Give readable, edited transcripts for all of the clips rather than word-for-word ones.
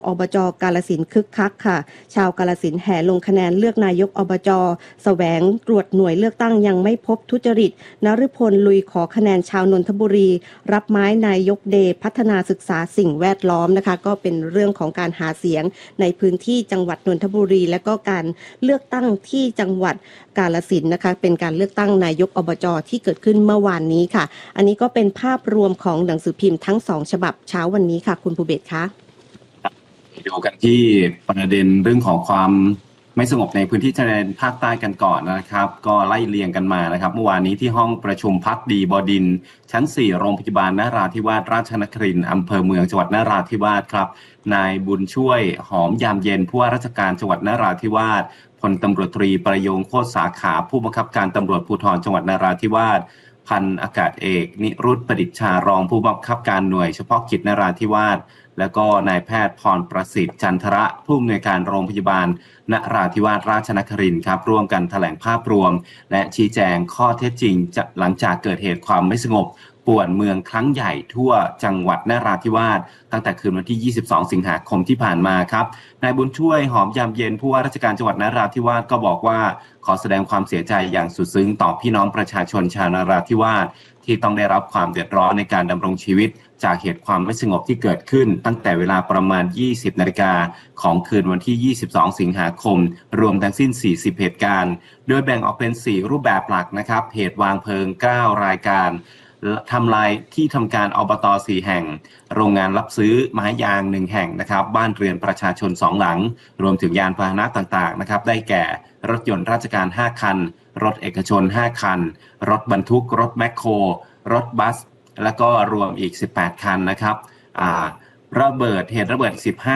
อบจ.กาฬสินธุ์คึกคักค่ะชาวกาฬสินธุ์แห่ลงคะแนนเลือกนายกอบจ.แสวงตรวจหน่วยเลือกตั้งยังไม่พบทุจริตนฤพลลุยขอคะแนนชาวนนทบุรีรับไม้นายกเดย์พัฒนาศึกษาสิ่งแวดล้อมนะคะก็เป็นเรื่องของการหาเสียงในพื้นที่จังหวัดนนทบุรีและก็การเลือกตั้งที่จังหวัดกาฬสินธุ์นะคะเป็นการเลือกตั้งนายกอบจ.ที่เกิดขึ้นเมื่อวานนี้ค่ะอันนี้ก็เป็นภาพรวมของหนังสือพิมพ์ทั้ง2ฉบับเช้าวันนี้ค่ะคุณภูเบศคะดูกันที่ประเด็นเรื่องของความไม่สงบในพื้นที่ชายแดนภาคใต้กันก่อนนะครับก็ไล่เรียงกันมานะครับเมื่อวานนี้ที่ห้องประชุมพักดีบดินทร์ชั้น4โรงพยาบาลนราธิวาสราชนครินทร์อำเภอเมืองจังหวัดนราธิวาสครับนายบุญช่วยหอมยามเย็นผู้ว่าราชการจังหวัดนราธิวาสพลตำรวจตรีประโยงโคตรสาขาผู้บังคับการตำรวจภูธรจังหวัดนราธิวาสพันอากาศเอกนิรุตประดิษฐ์ชารองผู้บังคับการหน่วยเฉพาะกิจนราธิวาสแล้วก็นายแพทย์พรประสิทธิ์จันทระผู้อำนวยการโรงพยาบาลนราธิวาสราชนครินทร์ครับร่วมกันแถลงภาพรวมและชี้แจงข้อเท็จจริงหลังจากเกิดเหตุความไม่สงบป่วนเมืองครั้งใหญ่ทั่วจังหวัดนราธิวาสตั้งแต่คืนวันที่22สิงหาคมที่ผ่านมาครับนายบุญช่วยหอมยามเย็นผู้ว่าราชการจังหวัดนราธิวาสก็บอกว่าขอแสดงความเสียใจอย่างสุดซึ้งต่อพี่น้องประชาชนชาวนราธิวาสที่ต้องได้รับความเดือดร้อนในการดำรงชีวิตจากเหตุความไม่สงบที่เกิดขึ้นตั้งแต่เวลาประมาณ 20 นาฬิกาของคืนวันที่ 22 สิงหาคมรวมทั้งสิ้น 40 เหตุการณ์โดยแบ่งออกเป็น 4 รูปแบบหลักนะครับเหตุวางเพลิง 9 รายการทำลายที่ทำการอบต. 4 แห่งโรงงานรับซื้อไม้ยาง 1 แห่งนะครับบ้านเรือนประชาชน 2 หลังรวมถึงยานพาหนะต่างๆนะครับได้แก่รถยนต์ราชการ 5 คันรถเอกชน 5 คันรถบรรทุกรถแมคโครรถบัสแล้วก็รวมอีก 18 คันนะครับเหตุระเบิด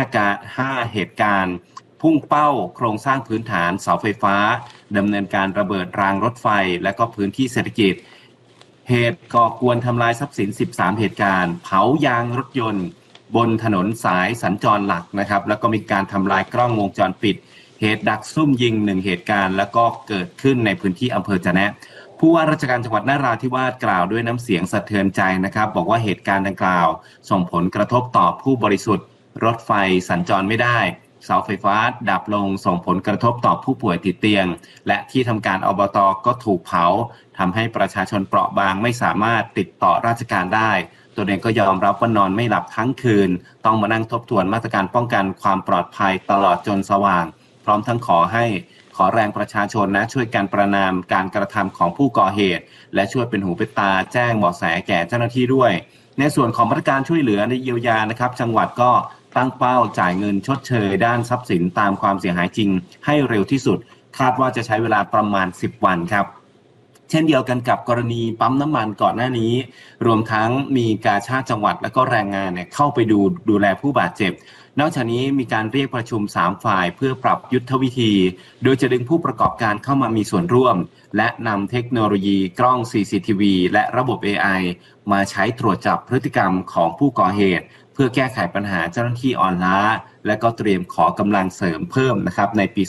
5 เหตุการณ์พุ่งเป้าโครงสร้างพื้นฐานเสาไฟฟ้าดำเนินการระเบิดรางรถไฟและก็พื้นที่เศรษฐกิจเหตุก่อกวนทำลายทรัพย์สิน 13 เหตุการณ์เผายางรถยนต์บนถนนสายสัญจรหลักนะครับแล้วก็มีการทำลายกล้องวงจรปิดเหตุดักซุ่มยิง 1 เหตุการณ์แล้วก็เกิดขึ้นในพื้นที่อำเภอจะแนะผู้ว่าราชการจังหวัดนราธิวาสกล่าวด้วยน้ำเสียงสะเทือนใจนะครับบอกว่าเหตุการณ์ดังกล่าวส่งผลกระทบต่อผู้บริสุทธิ์รถไฟสัญจรไม่ได้เสาไฟฟ้าดับลงส่งผลกระทบต่อผู้ป่วยติดเตียงและที่ทำการอบต.ก็ถูกเผาทำให้ประชาชนเปราะบางไม่สามารถติดต่อราชการได้ตัวเองก็ยอมรับว่านอนไม่หลับทั้งคืนต้องมานั่งทบทวนมาตรการป้องกันความปลอดภัยตลอดจนสว่างพร้อมทั้งขอแรงประชาชนนะช่วยกันประณามการกระทำของผู้ก่อเหตุและช่วยเป็นหูเป็นตาแจ้งเบาะแสแก่เจ้าหน้าที่ด้วยในส่วนของมาตรการช่วยเหลือในเยียวยานะครับจังหวัดก็ตั้งเป้าจ่ายเงินชดเชยด้านทรัพย์สินตามความเสียหายจริงให้เร็วที่สุดคาดว่าจะใช้เวลาประมาณ10 วันครับเช่นเดียวกันกับกรณีปั๊มน้ำมันก่อนหน้านี้รวมทั้งมีกาชาดจังหวัดและก็แรงงานเนี่ยเข้าไปดูแลผู้บาดเจ็บนอกจากนี้มีการเรียกประชุม3 ฝ่ายเพื่อปรับยุทธวิธีโดยจะดึงผู้ประกอบการเข้ามามีส่วนร่วมและนำเทคโนโลยีกล้อง CCTV และระบบ AI มาใช้ตรวจจับพฤติกรรมของผู้ก่อเหตุเพื่อแก้ไขปัญหาเจ้าหน้าที่อ่อนล้าและก็เตรียมขอกำลังเสริมเพิ่มนะครับในปี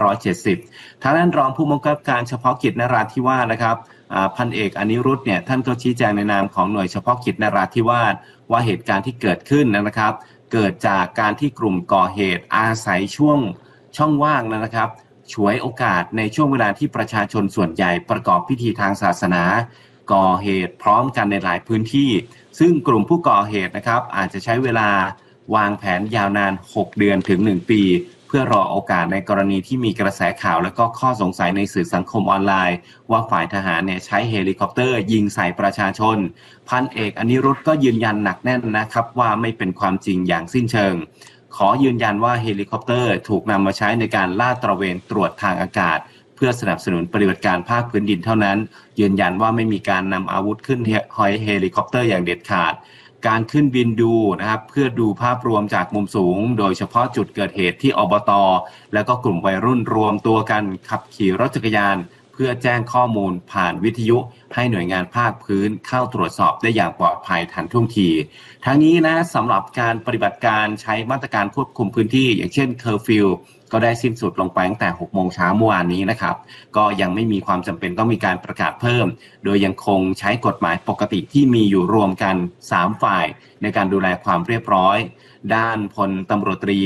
2570 ทางด้านรองผู้บังคับการเฉพาะกิจนราธิวาสนะครับพันเอกอนิรุตเนี่ยท่านก็ชี้แจงในนามของหน่วยเฉพาะกิจนราธิวาสว่าเหตุการณ์ที่เกิดขึ้นนะครับเกิดจากการที่กลุ่มก่อเหตุอาศัยช่องว่างนะครับฉวยโอกาสในช่วงเวลาที่ประชาชนส่วนใหญ่ประกอบพิธีทางศาสนาก่อเหตุพร้อมกันในหลายพื้นที่ซึ่งกลุ่มผู้ก่อเหตุนะครับอาจจะใช้เวลาวางแผนยาวนาน6 เดือนถึง1 ปีเพื่อรอโอกาสในกรณีที่มีกระแสข่าวและก็ข้อสงสัยในสื่อสังคมออนไลน์ว่าฝ่ายทหารเนี่ยใช้เฮลิคอปเตอร์ยิงใส่ประชาชนพันเอกอนิรุตก็ยืนยันหนักแน่นนะครับว่าไม่เป็นความจริงอย่างสิ้นเชิงขอยืนยันว่าเฮลิคอปเตอร์ถูกนำมาใช้ในการลาดตระเวนตรวจทางอากาศเพื่อสนับสนุนปฏิบัติการภาคพื้นดินเท่านั้นยืนยันว่าไม่มีการนำอาวุธขึ้นเฮลิคอปเตอร์อย่างเด็ดขาดการขึ้นบินดูนะครับเพื่อดูภาพรวมจากมุมสูงโดยเฉพาะจุดเกิดเหตุที่อบต.แล้วก็กลุ่มวัยรุ่นรวมตัวกันขับขี่รถจักรยานเพื่อแจ้งข้อมูลผ่านวิทยุให้หน่วยงานภาคพื้นเข้าตรวจสอบได้อย่างปลอดภัยทันท่วงทีทั้งนี้นะสำหรับการปฏิบัติการใช้มาตรการควบคุมพื้นที่อย่างเช่นเคอร์ฟิวก็ได้สิ้นสุดลงไปตั้งแต่6 โมงเช้าเมื่อวานนี้นะครับก็ยังไม่มีความจำเป็นต้องมีการประกาศเพิ่มโดยยังคงใช้กฎหมายปกติที่มีอยู่รวมกัน3 ฝ่ายในการดูแลความเรียบร้อยด้านพลตำรวจตรี